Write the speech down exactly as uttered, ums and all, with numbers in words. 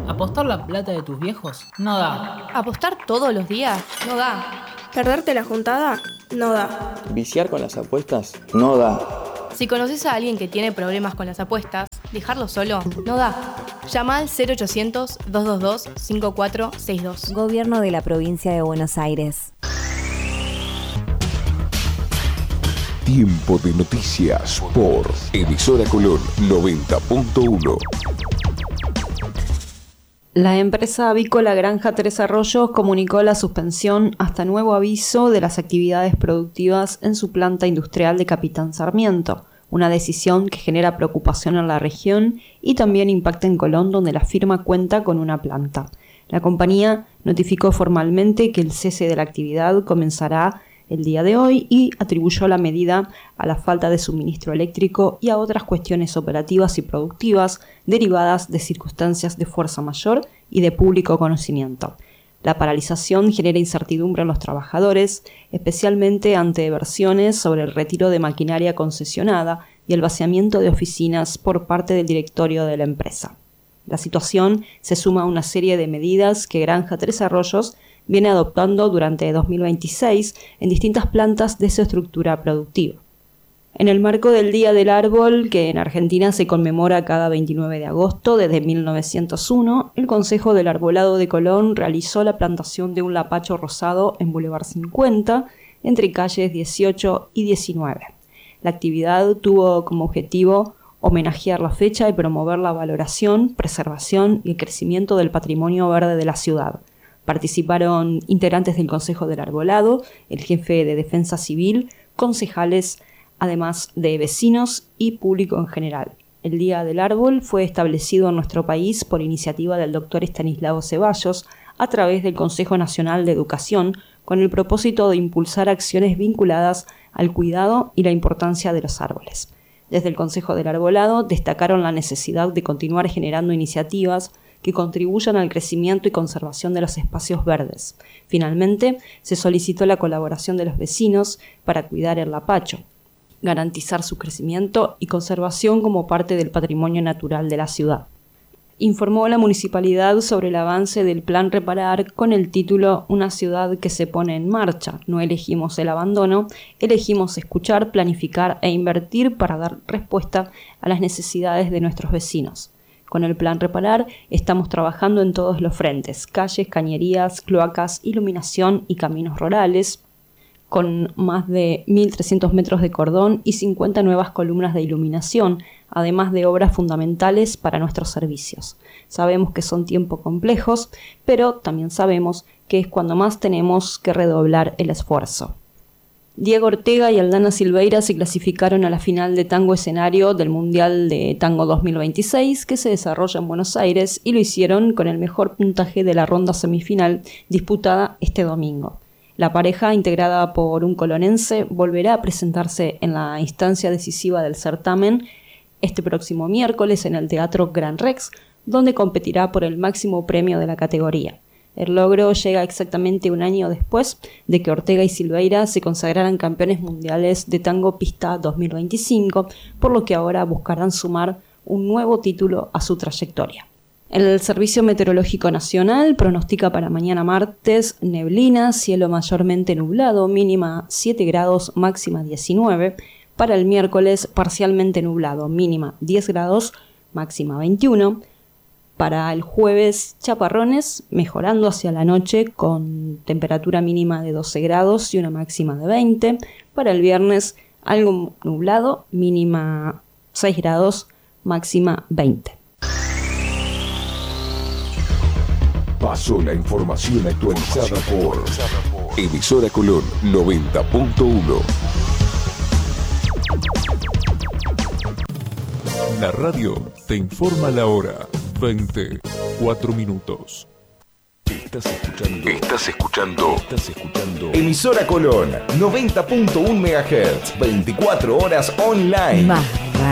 ¿Apostar la plata de tus viejos? No da. ¿Apostar todos los días? No da. ¿Perderte la juntada? No da. ¿Viciar con las apuestas? No da. Si conoces a alguien que tiene problemas con las apuestas, dejarlo solo no da. Llama al cero ochocientos, dos dos dos, cinco cuatro seis dos. Gobierno de la Provincia de Buenos Aires. Tiempo de noticias por Emisora Colón noventa punto uno. La empresa avícola Granja Tres Arroyos comunicó la suspensión hasta nuevo aviso de las actividades productivas en su planta industrial de Capitán Sarmiento, una decisión que genera preocupación en la región y también impacta en Colón, donde la firma cuenta con una planta. La compañía notificó formalmente que el cese de la actividad comenzará el día de hoy y atribuyó la medida a la falta de suministro eléctrico y a otras cuestiones operativas y productivas derivadas de circunstancias de fuerza mayor y de público conocimiento. La paralización genera incertidumbre en los trabajadores, especialmente ante versiones sobre el retiro de maquinaria concesionada y el vaciamiento de oficinas por parte del directorio de la empresa. La situación se suma a una serie de medidas que Granja Tres Arroyos viene adoptando durante dos mil veintiséis en distintas plantas de su estructura productiva. En el marco del Día del Árbol, que en Argentina se conmemora cada veintinueve de agosto desde mil novecientos uno, el Consejo del Arbolado de Colón realizó la plantación de un lapacho rosado en Boulevard cincuenta, entre calles dieciocho y diecinueve. La actividad tuvo como objetivo homenajear la fecha y promover la valoración, preservación y el crecimiento del patrimonio verde de la ciudad. Participaron integrantes del Consejo del Arbolado, el jefe de Defensa Civil, concejales, además de vecinos y público en general. El Día del Árbol fue establecido en nuestro país por iniciativa del doctor Estanislao Ceballos a través del Consejo Nacional de Educación, con el propósito de impulsar acciones vinculadas al cuidado y la importancia de los árboles. Desde el Consejo del Arbolado destacaron la necesidad de continuar generando iniciativas que contribuyan al crecimiento y conservación de los espacios verdes. Finalmente, se solicitó la colaboración de los vecinos para cuidar el lapacho, garantizar su crecimiento y conservación como parte del patrimonio natural de la ciudad. Informó la municipalidad sobre el avance del Plan Reparar con el título Una ciudad que se pone en marcha. No elegimos el abandono, elegimos escuchar, planificar e invertir para dar respuesta a las necesidades de nuestros vecinos. Con el Plan Reparar estamos trabajando en todos los frentes: calles, cañerías, cloacas, iluminación y caminos rurales, con más de mil trescientos metros de cordón y cincuenta nuevas columnas de iluminación, además de obras fundamentales para nuestros servicios. Sabemos que son tiempos complejos, pero también sabemos que es cuando más tenemos que redoblar el esfuerzo. Diego Ortega y Aldana Silveira se clasificaron a la final de tango escenario del Mundial de Tango dos mil veintiséis, que se desarrolla en Buenos Aires, y lo hicieron con el mejor puntaje de la ronda semifinal disputada este domingo. La pareja, integrada por un colonense, volverá a presentarse en la instancia decisiva del certamen este próximo miércoles en el Teatro Gran Rex, donde competirá por el máximo premio de la categoría. El logro llega exactamente un año después de que Ortega y Silveira se consagraran campeones mundiales de tango pista dos mil veinticinco, por lo que ahora buscarán sumar un nuevo título a su trayectoria. El Servicio Meteorológico Nacional pronostica para mañana martes neblina, cielo mayormente nublado, mínima siete grados, máxima diecinueve. Para el miércoles parcialmente nublado, mínima diez grados, máxima veintiuno. Para el jueves, chaparrones, mejorando hacia la noche con temperatura mínima de doce grados y una máxima de veinte. Para el viernes, algo nublado, mínima seis grados, máxima veinte. Pasó la información actualizada por Emisora Colón noventa punto uno. La radio te informa la hora. veinticuatro minutos. Estás escuchando. Estás escuchando. Estás escuchando. Emisora Colón noventa punto uno megahertz. veinticuatro horas online. Más